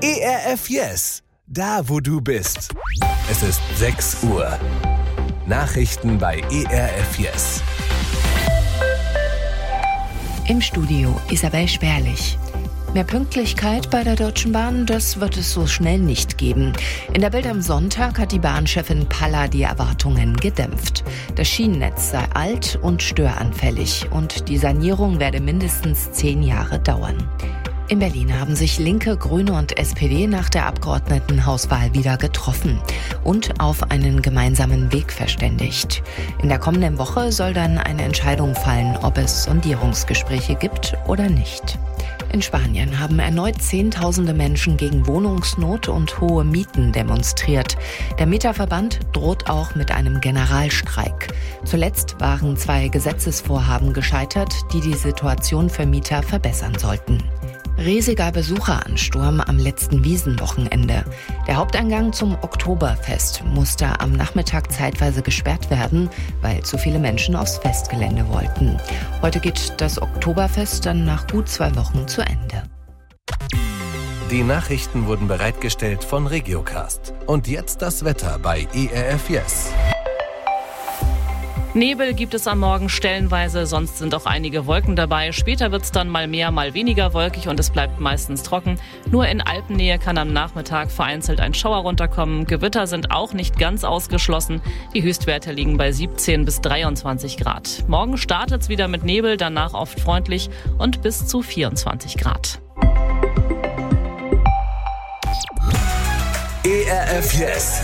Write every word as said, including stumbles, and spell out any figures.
E R F Yes, da wo du bist. Es ist sechs Uhr. Nachrichten bei E R F Yes. Im Studio Isabel Sperlich. Mehr Pünktlichkeit bei der Deutschen Bahn, das wird es so schnell nicht geben. In der Bild am Sonntag hat die Bahnchefin Palla die Erwartungen gedämpft. Das Schienennetz sei alt und störanfällig und die Sanierung werde mindestens zehn Jahre dauern. In Berlin haben sich Linke, Grüne und S P D nach der Abgeordnetenhauswahl wieder getroffen und auf einen gemeinsamen Weg verständigt. In der kommenden Woche soll dann eine Entscheidung fallen, ob es Sondierungsgespräche gibt oder nicht. In Spanien haben erneut Zehntausende Menschen gegen Wohnungsnot und hohe Mieten demonstriert. Der Mieterverband droht auch mit einem Generalstreik. Zuletzt waren zwei Gesetzesvorhaben gescheitert, die die Situation für Mieter verbessern sollten. Riesiger Besucheransturm am letzten Wiesenwochenende. Der Haupteingang zum Oktoberfest musste am Nachmittag zeitweise gesperrt werden, weil zu viele Menschen aufs Festgelände wollten. Heute geht das Oktoberfest dann nach gut zwei Wochen zu Ende. Die Nachrichten wurden bereitgestellt von Regiocast. Und jetzt das Wetter bei E R F Yes. Nebel gibt es am Morgen stellenweise, sonst sind auch einige Wolken dabei. Später wird es dann mal mehr, mal weniger wolkig und es bleibt meistens trocken. Nur in Alpennähe kann am Nachmittag vereinzelt ein Schauer runterkommen. Gewitter sind auch nicht ganz ausgeschlossen. Die Höchstwerte liegen bei siebzehn bis dreiundzwanzig Grad. Morgen startet es wieder mit Nebel, danach oft freundlich und bis zu vierundzwanzig Grad. E R F Yes,